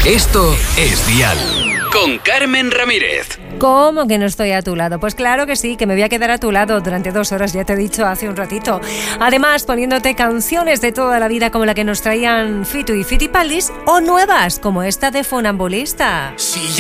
Esto es Dial. Con Carmen Ramírez. ¿Cómo que no estoy a tu lado? Pues claro que sí, que me voy a quedar a tu lado durante 2 horas, ya te he dicho hace un ratito. Además, poniéndote canciones de toda la vida como la que nos traían Fitu y Fitipaldis, o nuevas como esta de Funambulista.